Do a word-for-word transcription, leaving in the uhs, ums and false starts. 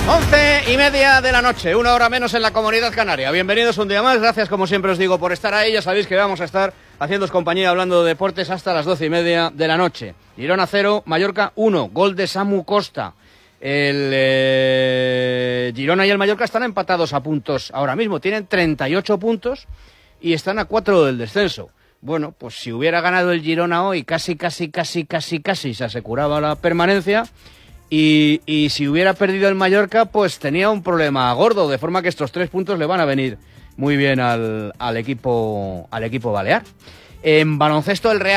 Once y media de la noche, una hora menos en la Comunidad Canaria. Bienvenidos un día más, gracias como siempre os digo por estar ahí. Ya sabéis que vamos a estar haciéndoos compañía hablando de deportes hasta las doce y media de la noche. Girona cero, Mallorca uno, gol de Samu Costa. El eh, Girona y el Mallorca están empatados a puntos ahora mismo, tienen treinta y ocho puntos y están a cuatro del descenso. Bueno, pues si hubiera ganado el Girona hoy, casi, casi, casi, casi, casi se aseguraba la permanencia. Y, y si hubiera perdido el Mallorca, pues tenía un problema gordo, de forma que estos tres puntos le van a venir muy bien al, al equipo, al equipo balear. En baloncesto, el Real